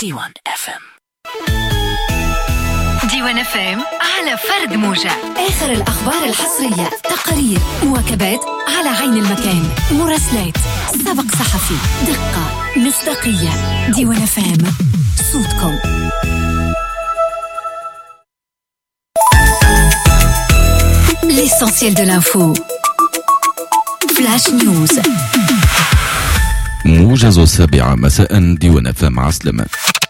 ديوان FM. ديوان FM على فرد موجة. آخر الأخبار الحصرية، تقارير، مواكبات على عين المكان، مراسلات، سبق صحفي، دقة، مصداقية. ديوان FM، صوتكم. L'essentiel de l'info. Flash News. موجز 7 مساء. ديوان FM عسلمة.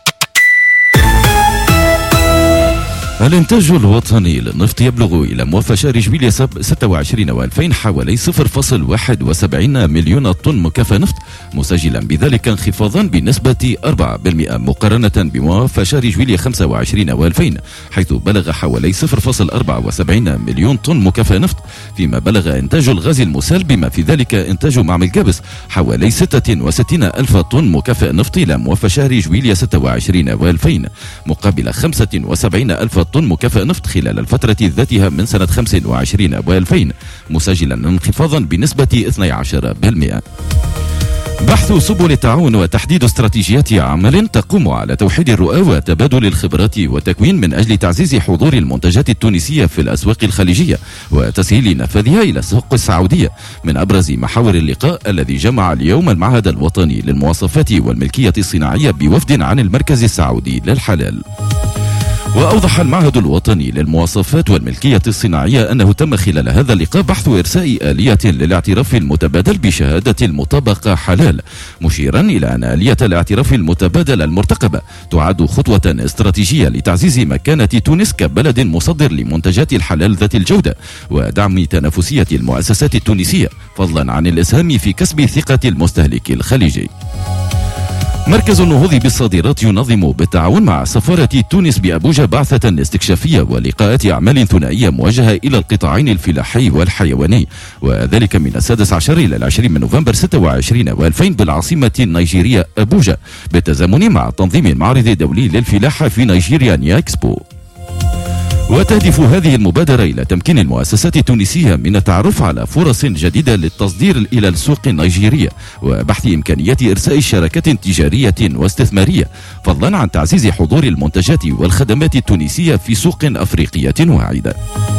الإنتاج الوطني للنفط يبلغ إلى موافى شهر جويلية 26 و2000 حوالي 0.71 مليون طن مكافأة نفط، مسجلا بذلك انخفاضا بنسبة 4% مقارنة بموافى شهر جويلية 25 و2000 حيث بلغ حوالي 0.74 مليون طن مكافأة نفط، فيما بلغ إنتاج الغاز المسال بما في ذلك إنتاج معمل جابس حوالي 66 ألف طن مكافأة نفط إلى موافى شهر جويلية 26 و2000 مقابل 75 ألف طن مكافأة نفط خلال الفترة ذاتها من سنة 25 و2000 مسجلا انخفاضا بنسبة 12%. بحث سبل التعاون وتحديد استراتيجيات عمل تقوم على توحيد الرؤى وتبادل الخبرات والتكوين من أجل تعزيز حضور المنتجات التونسية في الأسواق الخليجية وتسهيل نفاذها إلى السوق السعودية. من أبرز محاور اللقاء الذي جمع اليوم المعهد الوطني للمواصفات والملكية الصناعية بوفد عن المركز السعودي للحلال. وأوضح المعهد الوطني للمواصفات والملكية الصناعية أنه تم خلال هذا اللقاء بحث إرساء آلية للاعتراف المتبادل بشهادة المطابقة حلال، مشيرا إلى أن آلية الاعتراف المتبادل المرتقبة تعد خطوة استراتيجية لتعزيز مكانة تونس كبلد مصدر لمنتجات الحلال ذات الجودة ودعم تنافسية المؤسسات التونسية، فضلا عن الإسهام في كسب ثقة المستهلك الخليجي. مركز النهوض بالصادرات ينظم بالتعاون مع سفارة تونس بأبوجا بعثة استكشافية ولقاءات أعمال ثنائية موجهة إلى القطاعين الفلاحي والحيواني، وذلك من 16 إلى 20 من نوفمبر 26 و2000 بالعاصمة النيجيرية أبوجا بالتزامن مع تنظيم المعرض الدولي للفلاحة في نيجيريا نيا إكسبو. وتهدف هذه المبادرة إلى تمكين المؤسسات التونسية من التعرف على فرص جديدة للتصدير إلى السوق النيجيرية وبحث إمكانيات إرساء شراكات تجارية واستثمارية، فضلا عن تعزيز حضور المنتجات والخدمات التونسية في سوق أفريقية واعدة.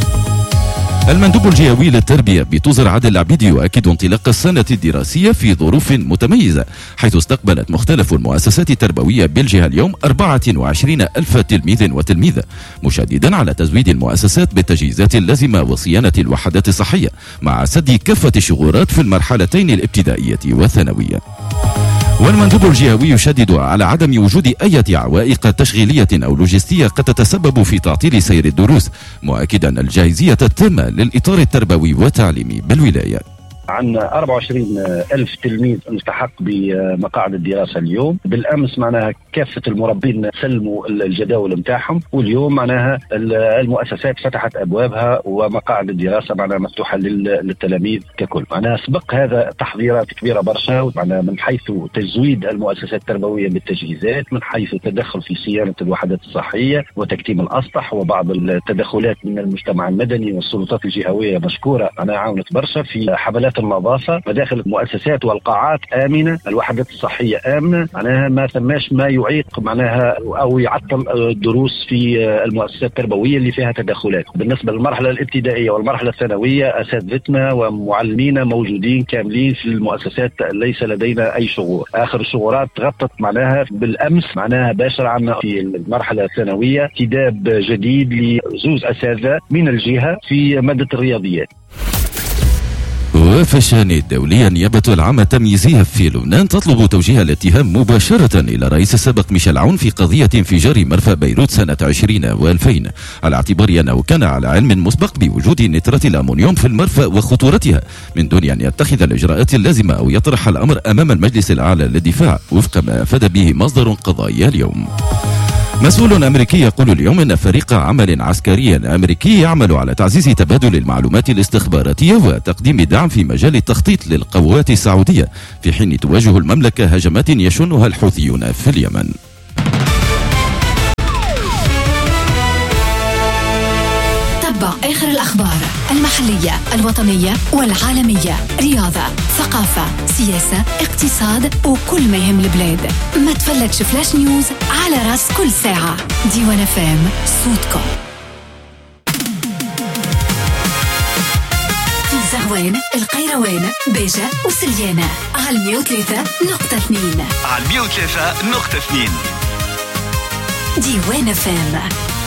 المندوب الجهوي للتربية بتوزر عادل العبيد يؤكد انطلاق السنة الدراسية في ظروف متميزة، حيث استقبلت مختلف المؤسسات التربوية بالجهة اليوم 24 ألف تلميذ وتلميذة، مشددا على تزويد المؤسسات بالتجهيزات اللازمة وصيانة الوحدات الصحية مع سد كافة الشغورات في المرحلتين الابتدائية والثانوية. والمندوب الجهوي يشدد على عدم وجود أي عوائق تشغيلية أو لوجستية قد تتسبب في تعطيل سير الدروس، مؤكدا الجاهزية التامة للإطار التربوي والتعليمي بالولاية. عندنا 24 ألف تلميذ مستحق بمقاعد الدراسة اليوم. بالأمس معناها كافة المربين سلموا الجداول متاعهم، واليوم معناها المؤسسات فتحت أبوابها ومقاعد الدراسة معناها مفتوحة للتلاميذ ككل. معناها سبق هذا تحضيرات كبيرة برشا، معناها من حيث تزويد المؤسسات التربوية بالتجهيزات، من حيث التدخل في صيانة الوحدات الصحية وتكتيم الأسطح، وبعض التدخلات من المجتمع المدني والسلطات الجهوية مشكورة معناها عاونت برشا في حملات النظافة مداخل المؤسسات والقاعات آمنة، الوحدات الصحية آمنة، معناها ما ثماش ما يعيق معناها أو يعطل الدروس في المؤسسات التربوية اللي فيها تدخلات. بالنسبة للمرحلة الابتدائية والمرحلة الثانوية أساتذتنا ومعلمينا موجودين كاملين في المؤسسات، ليس لدينا أي شغور. آخر الشغورات تغطت معناها بالأمس معناها باشر عنا في المرحلة الثانوية انتداب جديد لزوز أساتذة من الجهة في مادة الرياضيات. وفي الشأن الدولي نيابة العامة التمييزية في لبنان تطلب توجيه الاتهام مباشرة إلى الرئيس السابق ميشيل عون في قضية انفجار مرفأ بيروت سنة 20 و2000 على اعتبار أنه كان على علم مسبق بوجود نترات الأمونيوم في المرفأ وخطورتها من دون أن يتخذ الإجراءات اللازمة أو يطرح الأمر أمام المجلس الأعلى للدفاع وفق ما أفاد به مصدر قضائي اليوم. مسؤول أمريكي يقول اليوم أن فريق عمل عسكري أمريكي يعمل على تعزيز تبادل المعلومات الاستخباراتية وتقديم دعم في مجال التخطيط للقوات السعودية، في حين تواجه المملكة هجمات يشنها الحوثيون في اليمن. تبع آخر الأخبار المحلية الوطنية والعالمية، رياضة، ثقافة، سياسة، اقتصاد وكل ما يهم البلاد. ما تفلتش فلاش نيوز على راس كل ساعة. ديوان FM صوتكم. في زهوان، القيروان، بيجة وسليانة على 103.2. على 103.2 ديوان FM.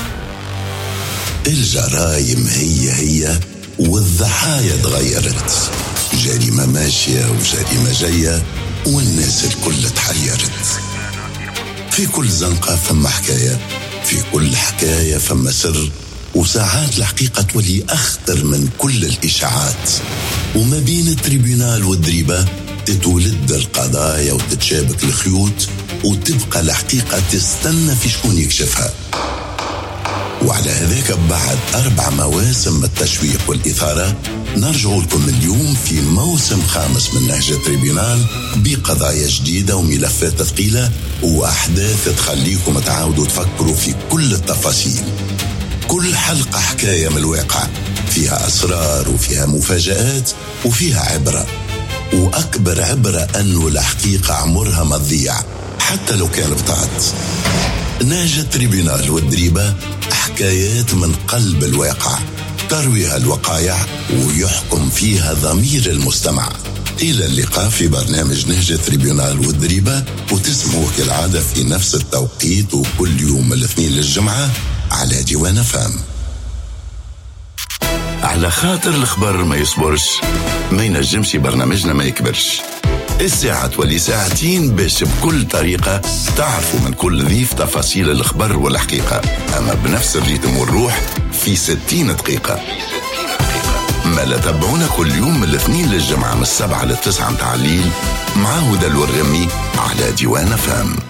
الجرايم هي والضحايا تغيرت، جريمة ماشية وجريمة جاية والناس الكل تحيرت. في كل زنقة فما حكاية، في كل حكاية فما سر، وساعات الحقيقة تولي أخطر من كل الإشاعات. وما بين التريبيونال والدريبة تتولد القضايا وتتشابك الخيوط، وتبقى الحقيقة تستنى في شكون يكشفها. وعلى هذاك بعد 4 مواسم من التشويق والإثارة نرجع لكم اليوم في موسم 5 من نهج التريبيونال بقضايا جديدة وملفات ثقيلة وأحداث تخليكم تعاودوا تفكروا في كل التفاصيل. كل حلقة حكاية من الواقع، فيها أسرار وفيها مفاجآت وفيها عبرة. وأكبر عبرة أنه الحقيقة عمرها ما تضيع حتى لو كان بطاعت. نهج التريبيونال والدريبة حكايات من قلب الواقع ترويها الوقائع ويحكم فيها ضمير المستمع. إلى اللقاء في برنامج نهج التريبيونال والدريبة، وتسمعوا كالعادة في نفس التوقيت وكل يوم الاثنين للجمعة على ديوان FM. على خاطر الخبر ما يصبرش، ما ينجمش برنامجنا ما يكبرش. الساعة تولي ساعتين باش بكل طريقة تعرفوا من كل ضيف تفاصيل الخبر والحقيقة، أما بنفس الريتم والروح في 60 دقيقة. ما لا تابعونا كل يوم من الاثنين للجمعة من 7 ل 9 متاع الليل مع هدى الورمي على ديوان FM.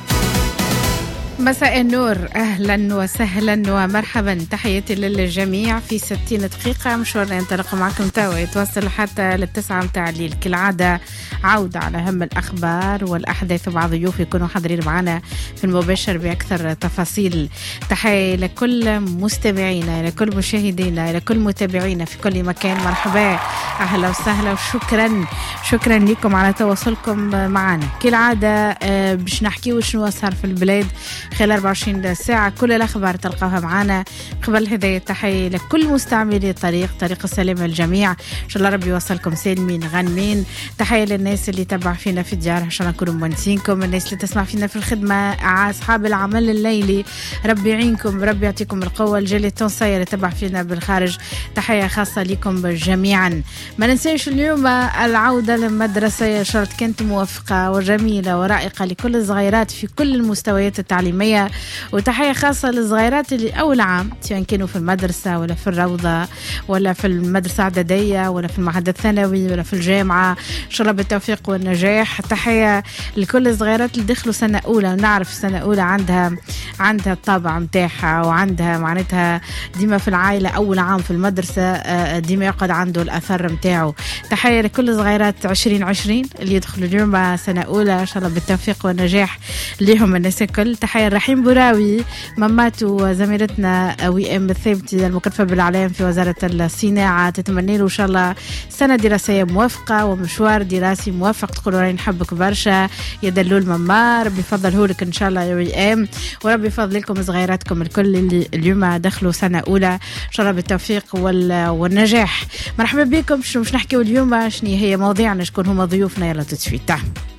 مساء النور، أهلا وسهلا ومرحبا، تحياتي للجميع. في 60 دقيقة مشوارنا ينطلق معكم توا يتوصل حتى للتسعة متاع الليل. كالعادة عودة على أهم الأخبار والأحداث، وبعض ضيوف يكونوا حاضرين معنا في المباشر بأكثر تفاصيل. تحية لكل مستمعينا، لكل مشاهدينا، لكل متابعينا في كل مكان. مرحبا، أهلا وسهلا، وشكرا لكم على تواصلكم معنا. كالعادة باش نحكي شنو صار في البلاد خلال 24 ساعة. كل الأخبار تلقاها معنا. قبل هذه التحية لكل مستعملي طريق السلام الجميع، إن شاء الله ربي يوصلكم سالمين غانمين. تحية للناس اللي تبع فينا في الديار، إن شاء الله نكونوا مونسينكم. الناس اللي تسمع فينا في الخدمة، أصحاب العمل الليلي، ربي يعينكم، ربي يعطيكم القوة. الجالية التونسية اللي تبع فينا بالخارج، تحية خاصة لكم جميعا. ما ننساش اليوم العودة للمدرسة، شرط كانت موفقة وجميلة ورائقة لكل الصغيرات في كل المستويات التعليمية. وتحية خاصة للصغيرات اللي أول عام سواء كانوا في المدرسة ولا في الروضة ولا في المدرسة الإعدادية ولا في المعهد الثانوي ولا في الجامعة، إن شاء الله بالتوفيق والنجاح. تحية لكل الصغيرات اللي دخلوا سنة أولى، ونعرف سنة أولى عندها الطابع متاعها، وعندها معناتها ديما في العائلة أول عام في المدرسة ديما يقعد عنده الأثر متاعه. تحية لكل صغيرات 2020 اللي يدخلوا اليوم سنة أولى، إن شاء الله بالتوفيق والنجاح لهم الناس الكل. تحية رحيم بوراوي، ماماته زميلتنا وئام الثابتي المكلفة بالإعلام في وزارة الصناعة، تتمنى له إن شاء الله سنة دراسية موافقة ومشوار دراسي موافق. تقولوا راني نحبك برشا يدلوا الممار، ربي يفضله لك إن شاء الله يا وئام، وربي يفضل لكم صغيراتكم الكل اللي اليوم دخلوا سنة أولى، إن شاء الله بالتوفيق والنجاح. مرحبا بكم. شنو مش نحكيو اليوم؟ شنو هي مواضيعنا؟ شكون هما ضيوفنا؟ يلا تتفيت.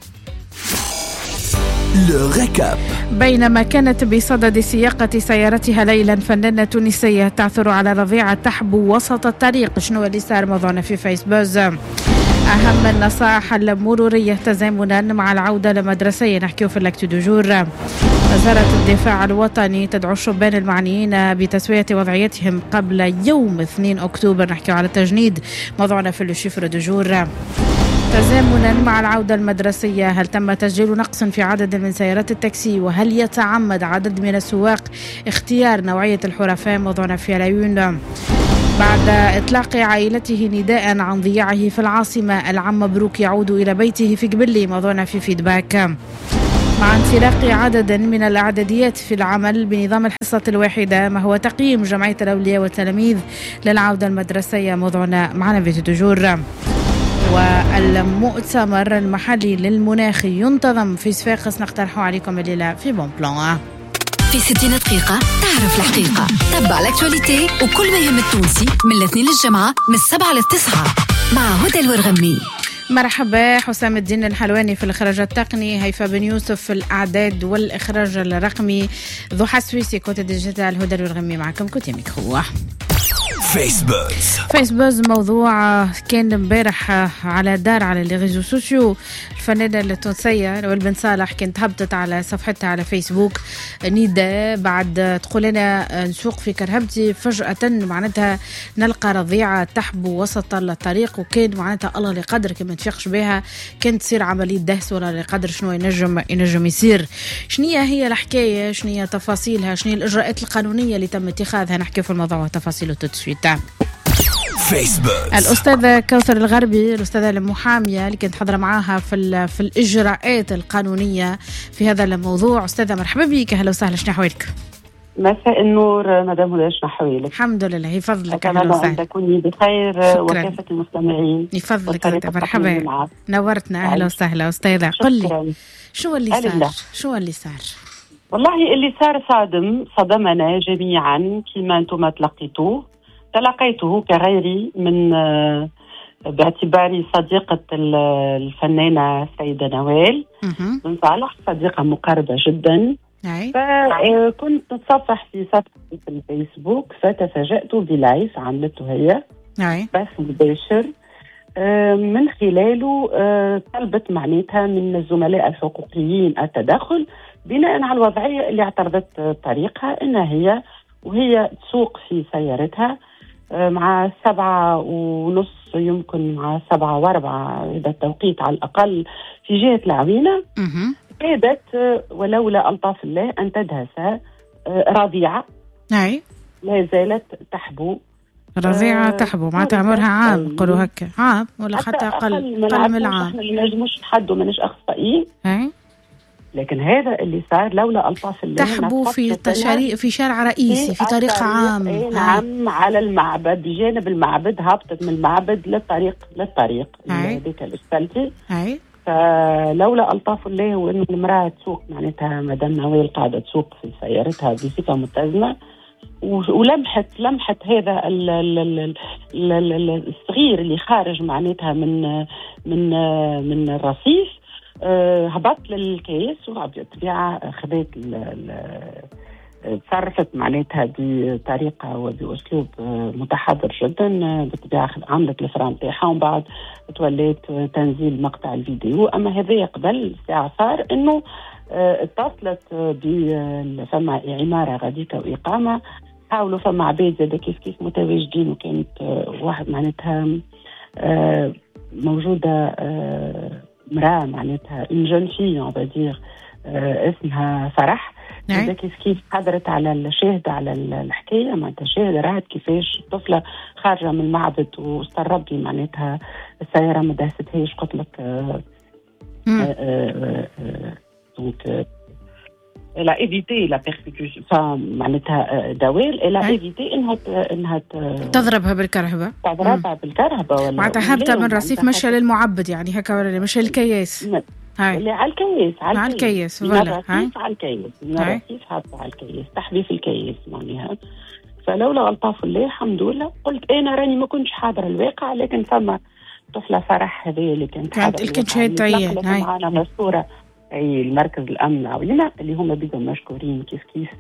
بينما كانت بصدد سياقة سيارتها ليلا فنانة تونسية تعثر على رضيعة تحبو وسط الطريق. شنو اللي صار؟ موضوعنا في فيسبوك. أهم النصائح المرورية تزامنا مع العودة لمدرسية، نحكيو في اللاكتو دو جور. وزارة الدفاع الوطني تدعو الشبان المعنيين بتسوية وضعيتهم قبل يوم 2 أكتوبر، نحكيو على التجنيد. موضوعنا في الشفر دو جور. تزامنا مع العودة المدرسية، هل تم تسجيل نقص في عدد من سيارات التاكسي؟ وهل يتعمد عدد من السواق اختيار نوعية الحرفاء؟ موضوعنا في العيون. بعد إطلاق عائلته نداء عن ضياعه في العاصمة، العم مبروك يعود إلى بيته في قبلي. موضوعنا في فيدباك. مع انطلاق عدد من الإعداديات في العمل بنظام الحصة الواحدة، ما هو تقييم جمعية الأولياء والتلاميذ للعودة المدرسية؟ موضوعنا معنا في تجور. والمؤتمر المحلي للمناخ ينتظم في صفاقس، نقترحه عليكم الليلة في بون بلان. في 60 دقيقة تعرف الحقيقة، تبع الاكتواليتي وكل ما يهم التونسي من الاثنين للجمعة من 7 ل9 مع هدى الورغمي. مرحبا. حسام الدين الحلواني في الإخراج التقني، هيفا بن يوسف في الإعداد والإخراج الرقمي، ضحى سويسي كوتي ديجيتال، هدى الورغمي معكم كوتي ميكرو. فيسبوز موضوع كان امبارح على دار على لي ريزو سوسيو. الفنانة التونسية نوال بن صالح كانت هبطت على صفحتها على فيسبوك نداء بعد تقول أنا نسوق في كرهبتي فجأة معناتها نلقى رضيعة تحبو وسط الطريق، وكان معناتها الله لقدر كما تفيقش بها كانت تصير عملية دهس ولا لقدر شنو ينجم يصير. شنية هي الحكاية، شنية تفاصيلها، شنية الإجراءات القانونية اللي تم اتخاذها؟ نحكي في الموضوع وتفاصيله تسويت. الأستاذة كوثر الغربي، الأستاذة المحامية اللي كنت حاضرة معاها في الإجراءات القانونية في هذا الموضوع. أستاذة مرحبا بك، أهلا وسهلا، شنو أحوالك؟ مساء النور مدام هدى، شنو أحوالك؟ الحمد لله، يفضلك، أهلا وسهلا. أتمنى أن تكوني بخير وكافة المستمعين. يفضلك، مرحبا، نورتنا، أهلا وسهلا. أستاذة قل لي شو اللي صار؟ والله اللي صار صدمنا جميعا كما أنتم تلقيته كغيري من باعتباري صديقة الفنانة السيدة نوال بن صالح، صديقة مقربة جدا. فكنت نتصفح في صفحة الفيسبوك فتفاجأت بلايف عملته هي بث مباشر من خلاله طلبت معناتها من الزملاء الحقوقيين التدخل بناء على الوضعية اللي اعترضت طريقها انها هي وهي تسوق في سيارتها مع 7:30 يمكن مع 7:04 إذا التوقيت على الأقل في جهة العوينة، كادت ولولا ألطاف الله أن تدهس رضيعة لا زالت تحبو. رضيعة تحبو معناتها عمرها عام، قولوا هكا عام ولا حتى أقل من العام. احنا ما نجموش نحدوا، ماناش أخصائيين، لكن هذا اللي صار لولا ألطاف الله. تحبو في شارع رئيسي في طريق عام. نعم، على المعبد، بجانب المعبد، هبطت من المعبد للطريق هذيك الاسفلتي. فلولا ألطاف الله وإنه المرأة تسوق معناتها مدام نوال قاعدة تسوق في سيارتها بصفة متزنة ولمحت هذا الصغير اللي خارج معناتها من الرصيف، هبط للكيس وبالطبيعة خذت تصرفت معناتها بطريقة وبأسلوب متحضر جدا. بالطبيعة عملت الفرام تاعها ومن بعد توليت تنزيل مقطع الفيديو. أما هذا قبل ساعة صار إنه اتصلت فما عمارة غاديكا وإقامة، حاولوا فما عباد زاد كيف متواجدين، وكانت واحد معناتها موجودة مرأة معناتها إنجن في عبادير اسمها فرح، زاد كيف حضرت على الشاهد على الحكاية معناتها شاهد رأت كيفاش الطفلة خارجة من المعبد واستغرب لي معناتها السيارة ما دهستهاش. قلت لك دونك elle a évité la persécution معناتها دوال elle a évité انها تضربها بالكرهبة ولا معناتها هبطة من رصيف مشى للمعبد يعني هكا ولا مشى للكياس اللي على الكياس ولا على الكياس هبطة على الكياس تحذيف في الكياس معناها. فلولا ألطاف الله الحمد لله قلت انا راني ما كنتش حاضرة الواقع، لكن فما طفلة فرح هذه اللي كانت شهادة عيان معنا مذكورة أي المركز الأمن العوينة اللي هم بدهم مشكورين كيف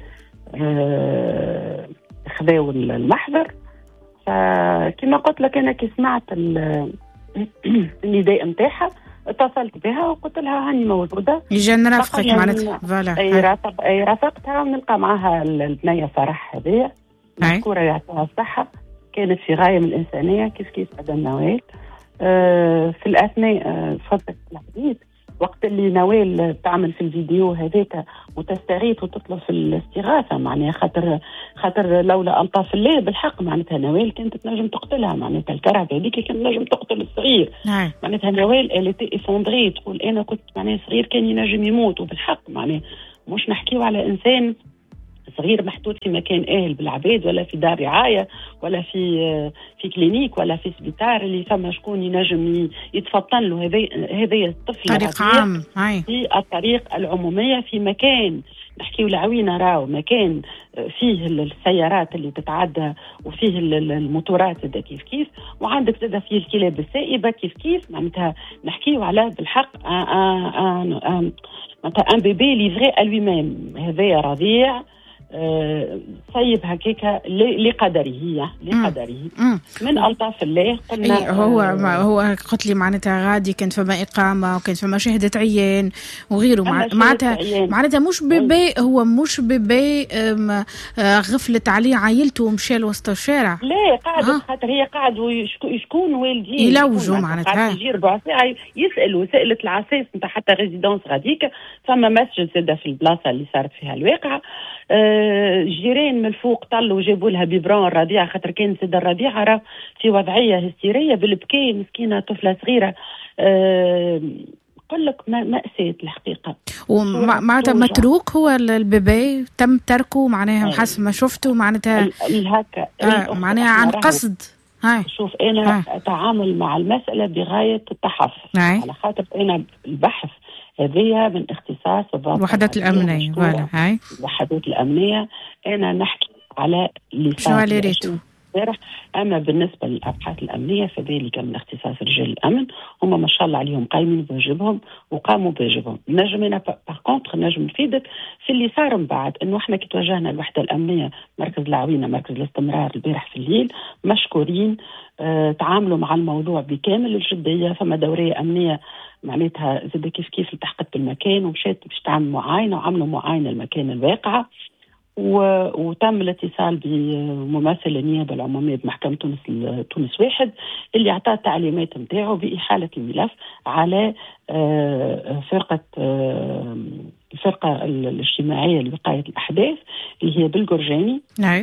خذوا المحضر. فكما قلت لك أنا كي سمعت النداء متاعها اتصلت بها وقلت لها هاني موجودة يجي نرافقك معناتها. أي رافقتها ونلقى معها البنية فرح هذه مشكورة يعطيها الصحة، كانت في غاية من الإنسانية كيف مدام نوال. في الأثناء فترة الحديث وقت اللي نوال تعمل في الفيديو هذاك وتستغيث وتطلب في الاستغاثة، معناها خاطر لولا ألطاف الله بالحق معناتها نوال كانت تنجم تقتلها، معناتها الكرهبة هذيك كانت تنجم تقتل الصغير. معناتها نوال اللي إفوندري تقول أنا كنت معناها صغير كان ينجم يموت، وبالحق معناها مش نحكيو على إنسان صغير محطوط في مكان آهل بالعباد ولا في دار رعاية ولا في كلينيك ولا في سبيطار اللي ثم شكون ينجم يتفطن له هذا الطفل طريق عام في الطريق العمومية في مكان نحكيو العوينة راو مكان فيه السيارات اللي تتعدى وفيه الموتورات ده كيف وعندك تدا فيه الكلاب السائبة كيف معناتها نحكيو على بالحق معناتها ان بيبي ليفري الوي ميم. هذا رضيع صيب هكاكا لقدره من ألطاف الله. قلنا هو قلت لي معناتها غادي كان فما إقامة وكان فما شهادة عيان وغيره، معناتها مش بيبي، هو مش بيبي غفلت عليه عائلته ومشى وسط الشارع. لا قاعد خاطر هي قاعد وشكون والديه يلوجوا معناتها يجي 4 ساعة يسأل وسألة العساس نتاع حتى ريزيدونس غاديك فما مسجد زاده في البلاصة اللي صارت فيها الواقعة. جيران من الفوق طلوا وجابوا لها بيبرون الرضيعة خاطر كانت سيدة الرضيعة راه في وضعية هستيرية بالبكاء مسكينة طفلة صغيرة. قل لك مأساة الحقيقة. ومعناتها متروك هو البيبي تم تركه معناها حسب ما شفته معناتها الهكا معناها عن قصد. شوف أنا أتعامل مع المسألة بغاية التحفظ على خاطر أنا البحث هذه من اختصاص الوحدات الأمنية. الوحدات الأمنية أنا نحكي على اللي أما بالنسبة للأبحاث الأمنية فذلك من اختصاص رجال الأمن، هم ما شاء الله عليهم قايمين بواجبهم وقاموا بواجبهم. نجم أنا نجم نفيدك في اللي صار من بعد إنه إحنا كي تواجهنا الوحدة الأمنية مركز العوينة مركز الاستمرار البارح في الليل مشكورين تعاملوا مع الموضوع بكامل الجدية. فما دورية أمنية معناتها زاد كيف التحقت بالمكان ومشيت باش تعمل معاينة وعملوا معاينة المكان الواقعة وتم الاتصال بممثل النيابة العمومية بمحكمة تونس 1 اللي اعطى التعليمات نتاعو بإحالة الملف على الفرقة الاجتماعية لوقاية الأحداث اللي هي بالجرجاني.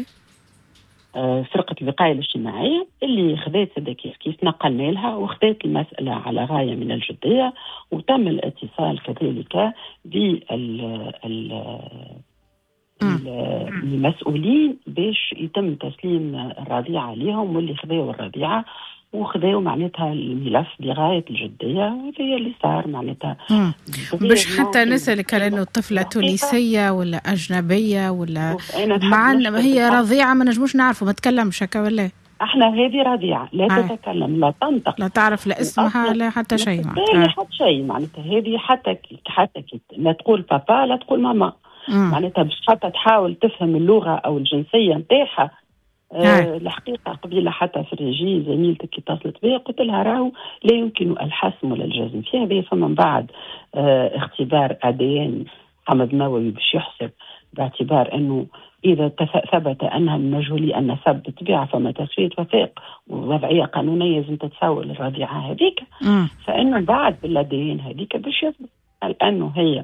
فرقة الوقاية الاجتماعية اللي خذت كيف نقلنا لها وخذت المسألة على غاية من الجدية وتم الاتصال كذلك المسؤولين باش يتم تسليم الرضيعة لهم واللي خذوا الرضيعة وخذوا معناتها الملف بغاية الجدية. وهي اللي صار معناتها باش حتى نسألك لأنه الطفلة تونسية ولا أجنبية ولا مع هي رضيعة ما نجموش نعرفه ما تكلمش هكا ولا احنا هذه رضيعة لا تتكلم لا تنطق لا تعرف لا اسمها لا حتى شيء لا حتى شيء معناتها هذه حتى لا تقول بابا لا تقول ماما معناتها باش حتى تحاول تفهم اللغة أو الجنسية نتاعها. الحقيقة قبيلة حتى في الرجي زميلتك اتصلت بها قلت لها راهو لا يمكن الحسم ولا الجزم في هذه. فمن بعد اختبار ADN حمد نووي باش يحسب باعتبار أنه إذا ثبت أنها من مجهولي النسب بالطبيعة فما تسوية وثائق ووضعية قانونية لازم تتساوى للرضيعة هذيك. فإنه بعد بالADN هذيك باش يثبت أنه هي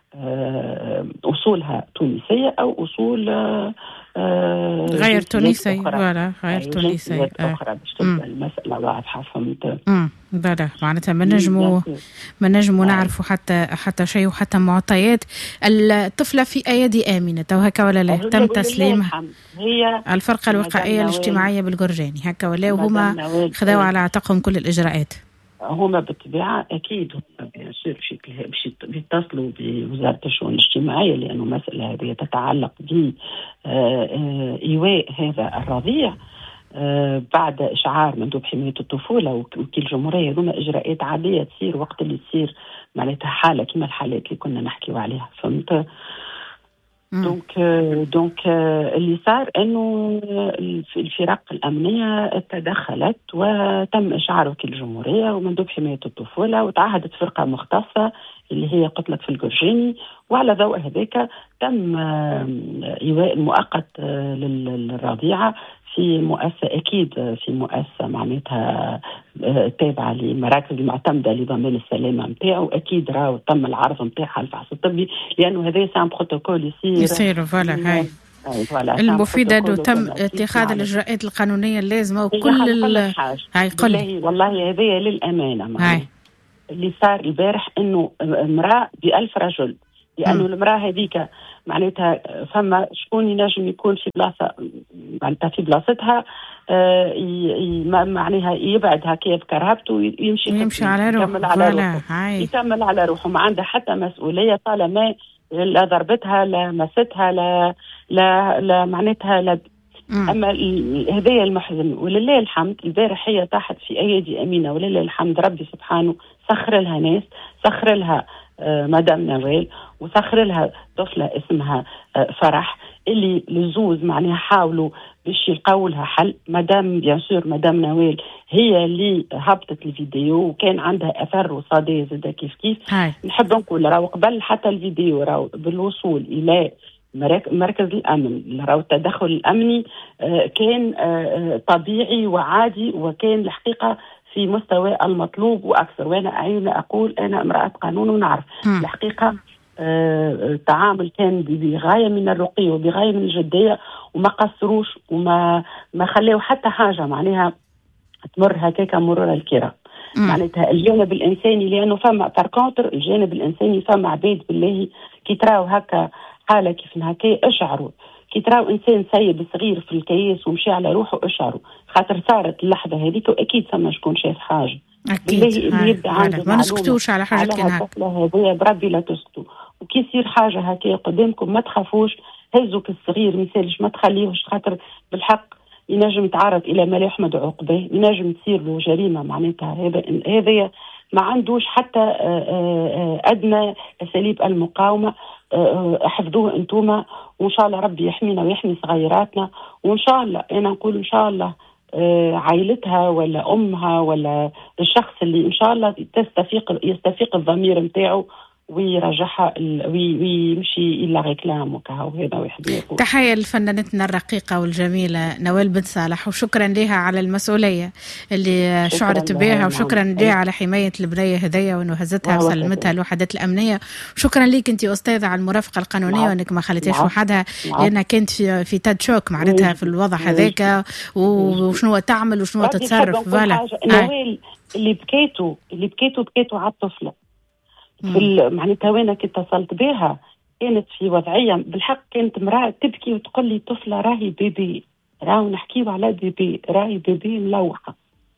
أصولها تونسية أو أصول غير تونسية ولا غير تونسية أخرى باش تبقى المسألة واضحة. فهمت؟ بلى معناتها ما نجمو نعرفوا حتى شيء وحتى معطيات. الطفلة في أيدي آمنة وهكا ولا لا تم تسليمها هي الفرقة الوقائية الاجتماعية بالجرجاني هكا ولا وهما خذوا على عاتقهم كل الإجراءات؟ هما بالطبيعة أكيد باش يتصلوا بوزارة الشؤون الاجتماعية لأنه مسألة هذه تتعلق بإيواء هذا الرضيع بعد إشعار مندوب حماية الطفولة وكيل الجمهورية. هذوما إجراءات عادية تصير وقت اللي تصير معناتها حالة كما الحالات اللي كنا نحكيو عليها. فهمت؟ دونك اللي صار انه الفرق الامنيه تدخلت وتم اشعار وكيل الجمهوريه ومندوب حمايه الطفوله وتعهدت فرقه مختصه اللي هي قتلت في الجرجاني. وعلى ضوء هذاك تم إيواء المؤقت للرضيعة في مؤسسة، أكيد في مؤسسة معناتها تابعة لمراكز المعتمدة لضمان السلامة متاعه. أكيد راهو تم العرض متاعها الفحص الطبي، لأنه هذا سام بروتوكول يصير فوالا هاي المفيدة أنه تم اتخاذ الإجراءات القانونية اللازمة وكل هاي والله هذا للأمانة اللي صار البارح أنه امرأة ب1000 رجل، لأنه المرأة هذيك معناتها فما شكون ينجم يكون في بلاصة معناتها في بلاصتها معناها يبعد هكذا بكرهبته ويمشي على روحه يكمل على روحه، ما عنده حتى مسؤولية طالما لا ضربتها لا مستها لا معناتها لا. أما هذايا المحزن ولله الحمد البارح هي طاحت في أيدي أمينة، ولله الحمد ربي سبحانه سخر لها ناس، سخر لها مدام نوال، وسخر لها طفلة اسمها فرح، اللي لزوز معناها حاولوا باش يلقاو لها حل. مدام بيانسور مدام نوال هي اللي هبطت الفيديو وكان عندها أثر وصادية زادة كيف نحب نقول راهو قبل حتى الفيديو راهو بالوصول إلى مركز الأمن راهو التدخل الأمني كان طبيعي وعادي، وكان الحقيقة في مستوى المطلوب وأكثر. وأنا أقول أنا امرأة قانون ونعرف الحقيقة التعامل كان بغاية من الرقي وبغاية من الجدية، وما قصروش وما خلوا حتى حاجة معناها تمر هكاك مرور الكرام. معناتها الجانب الإنساني، لأنه فما باركونتر الجانب الإنساني فما عبيد بالله كي تراو هكا حالة كيف هكا اشعروا، كي تراو إنسان سيد صغير في الكياس ومشي على روحه اشعروا، خاطر صارت اللحظة هذيك وأكيد فما شكون شاف حاجة. أكيد اللي يبدأ عنده ما نسكتوش على حاجة كنا هذه بربي لا تسكتوا. وكي يصير حاجة هكا قدامكم ما تخافوش، هزوك الصغير مثالش ما تخليهوش، خاطر بالحق ينجم يتعرض إلى ما لا يحمد عقباه، ينجم تصير له جريمة معناتها. هذا ما عندوش حتى أدنى أساليب المقاومة. حفظوه أنتوما، وإن شاء الله ربي يحمينا ويحمي صغيراتنا، وإن شاء الله أنا نقول إن شاء الله عائلتها ولا أمها ولا الشخص اللي إن شاء الله يستفيق الضمير متاعه ويرجعها ويمشي إلى ريكلام وكها. وهذا واحد يقول تحية لفنانتنا الرقيقة والجميلة نوال بن صالح، وشكرا لها على المسؤولية اللي شعرت بها، وشكرا لها على حماية البنية هدية وأنه هزتها وسلمتها الوحدات الأمنية. شكرا لك أنت أستاذة على المرافقة القانونية وأنك ما خليتيش وحدها، لأنها كانت في تاد شوك معناتها في الوضع هذاك وشنو تعمل وشنو تتصرف. نوال اللي بكيتو على الطفلة معناتها وانا كنت اتصلت بها كانت في وضعية بالحق، كانت امرأة تبكي وتقول لي طفلة راهي بيبي، راهو نحكيو على بيبي، راهي بيبي ملوحة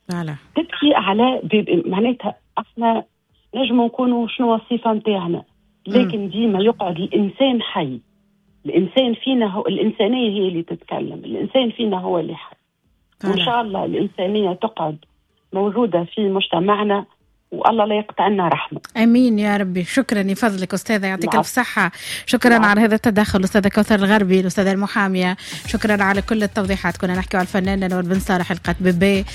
تبكي على بيبي. معناتها احنا نجم نكونوا شنو الصفة متاعنا، لكن ديما يقعد الإنسان حي. الإنسان فينا هو الإنسانية هي اللي تتكلم، الإنسان فينا هو اللي حي. وإن شاء الله الإنسانية تقعد موجودة في مجتمعنا، والله لا يقطعنا رحمة. امين يا ربي. شكرا لفضلك استاذه، يعطيك الف صحه. شكرا على هذا التدخل استاذه كوثر الغربي الاستاذه المحاميه. شكرا على كل التوضيحات. كنا نحكي على الفنانه نوال بن صالح لقت بيبي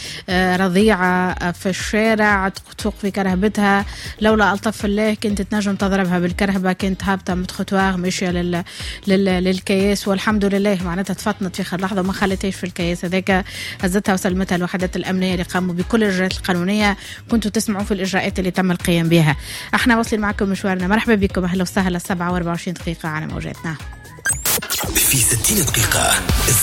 رضيعه في الشارع تسوق في كرهبتها، لولا الطف الله كنت تنجم تضربها بالكرهبه، كنت هابطه متخطوار ماشيه للكياس، والحمد لله معناتها تفطنت في خلال لحظه وما خلتهاش في الكياس هذاك، هزتها وسلمتها الوحدات الامنيه اللي قاموا بكل الاجراءات القانونيه. كنتوا تسمعوا في الإجراءات اللي تم القيام بها. احنا واصلين معكم مشوارنا. مرحبا بكم، اهلا وسهلا. 7:24 دقيقة على موجاتنا. في 60 دقيقة